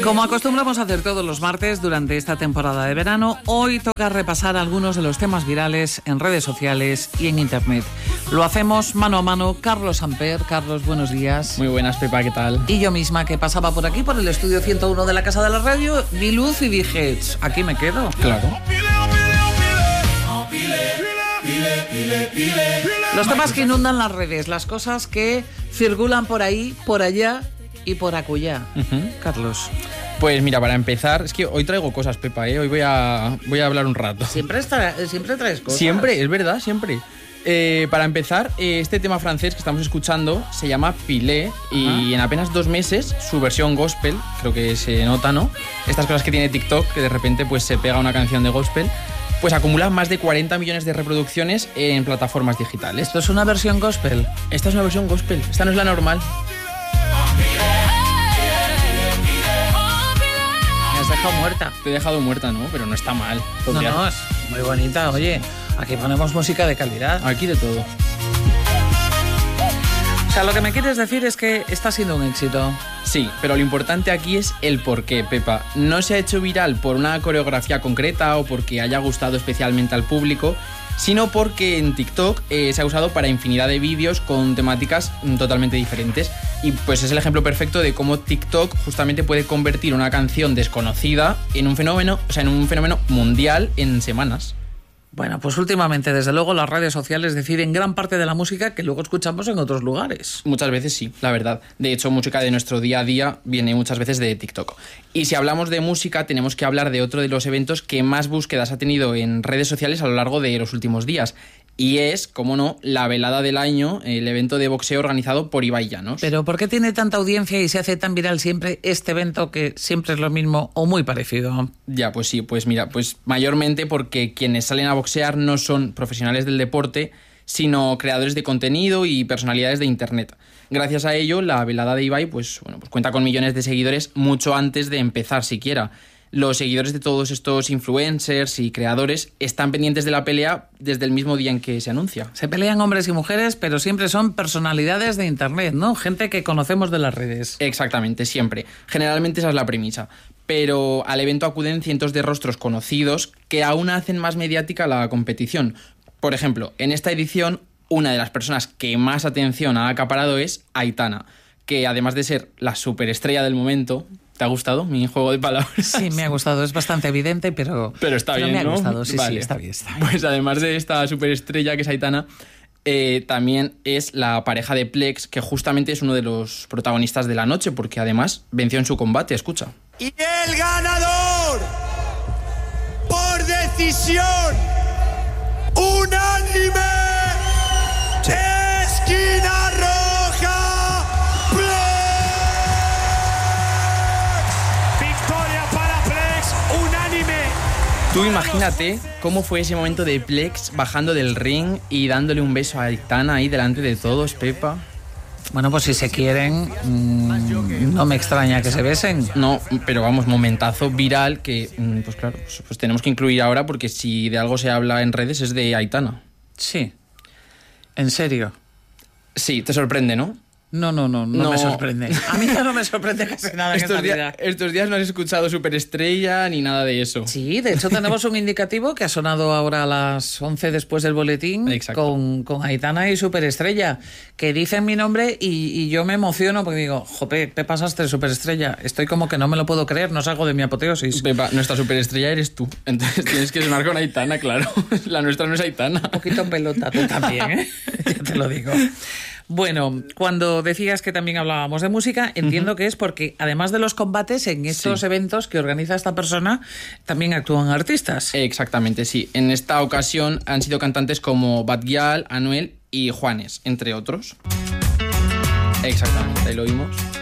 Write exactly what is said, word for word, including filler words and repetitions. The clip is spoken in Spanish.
Como acostumbramos a hacer todos los martes durante esta temporada de verano, hoy toca repasar algunos de los temas virales en redes sociales y en internet. Lo hacemos mano a mano Carlos Amper. Carlos, buenos días. Muy buenas, Pepa, ¿qué tal? Y yo misma, que pasaba por aquí, por el estudio ciento uno de la Casa de la Radio, vi luz y dije, aquí me quedo. Claro. Los temas que inundan las redes, las cosas que circulan por ahí, por allá y por acullá. Uh-huh. Carlos. Pues mira, para empezar, es que hoy traigo cosas, Pepa, ¿eh? Hoy voy a, voy a hablar un rato. Siempre, está, siempre traes cosas. Siempre, es verdad, siempre. Eh, para empezar, eh, este tema francés que estamos escuchando se llama Pilé. Y Ajá. en apenas dos meses su versión gospel, creo que se nota, ¿no? Estas cosas que tiene TikTok, que de repente pues se pega una canción de gospel, pues acumula más de cuarenta millones de reproducciones en plataformas digitales. ¿Esto es una versión gospel? Esta es una versión gospel, esta no es la normal. Me has dejado muerta. Te he dejado muerta, ¿no? Pero no está mal. No, no, es muy bonita. Oye, aquí ponemos música de calidad. Aquí de todo. O sea, lo que me quieres decir es que está siendo un éxito. Sí, pero lo importante aquí es el porqué, Pepa. No se ha hecho viral por una coreografía concreta o porque haya gustado especialmente al público, sino porque en TikTok eh, se ha usado para infinidad de vídeos con temáticas totalmente diferentes. Y pues es el ejemplo perfecto de cómo TikTok justamente puede convertir una canción desconocida en un fenómeno, o sea, en un fenómeno mundial en semanas. Bueno, pues últimamente, desde luego, las redes sociales deciden gran parte de la música que luego escuchamos en otros lugares. Muchas veces sí, la verdad. De hecho, música de nuestro día a día viene muchas veces de TikTok. Y si hablamos de música, tenemos que hablar de otro de los eventos que más búsquedas ha tenido en redes sociales a lo largo de los últimos días. Y es, como no, la velada del año, el evento de boxeo organizado por Ibai Llanos. ¿Pero por qué tiene tanta audiencia y se hace tan viral siempre este evento que siempre es lo mismo o muy parecido? Ya, pues sí, pues mira, pues mayormente porque quienes salen a boxear no son profesionales del deporte, sino creadores de contenido y personalidades de internet. Gracias a ello, la velada de Ibai pues, bueno, pues cuenta con millones de seguidores mucho antes de empezar siquiera. Los seguidores de todos estos influencers y creadores están pendientes de la pelea desde el mismo día en que se anuncia. Se pelean hombres y mujeres, pero siempre son personalidades de internet, ¿no? Gente que conocemos de las redes. Exactamente, siempre. Generalmente esa es la premisa. Pero al evento acuden cientos de rostros conocidos que aún hacen más mediática la competición. Por ejemplo, en esta edición, una de las personas que más atención ha acaparado es Aitana, que además de ser la superestrella del momento... ¿Te ha gustado mi juego de palabras? Sí, me ha gustado. Es bastante evidente, pero... Pero está pero bien, me ha ¿no? gustado, sí, vale. sí, está bien, está bien. Pues además de esta superestrella que es Aitana, eh, también es la pareja de Plex, que justamente es uno de los protagonistas de la noche, porque además venció en su combate, escucha. Y el ganador, por decisión unánime, sí. Esquina Roja, Plex. Victoria para Plex, unánime. Tú imagínate cómo fue ese momento de Plex bajando del ring y dándole un beso a Aitana ahí delante de todos, Pepa. Bueno, pues si se quieren, mmm, no me extraña que se besen. No, pero vamos, momentazo viral que, pues claro, pues, pues tenemos que incluir ahora porque si de algo se habla en redes es de Aitana. Sí, en serio. Sí, te sorprende, ¿no? No, no, no, no, no me sorprende. A mí ya no me sorprende casi nada en estos, esta vida. Días, estos días no has escuchado Superestrella ni nada de eso. Sí, de hecho tenemos un indicativo que ha sonado ahora a las once después del boletín. Exacto. con, con Aitana y Superestrella, que dicen mi nombre y, y yo me emociono porque digo, jope, te pasaste Superestrella. Estoy como que no me lo puedo creer, no salgo de mi apoteosis. Pepa, nuestra superestrella eres tú, entonces tienes que sonar con Aitana, claro. La nuestra no es Aitana. Un poquito en pelota, tú también, ¿eh? Ya te lo digo. Bueno, cuando decías que también hablábamos de música, entiendo uh-huh. que es porque, además de los combates, en estos sí. eventos que organiza esta persona, también actúan artistas. Exactamente, sí. En esta ocasión han sido cantantes como Bad Gyal, Anuel y Juanes, entre otros. Exactamente, ahí lo vimos.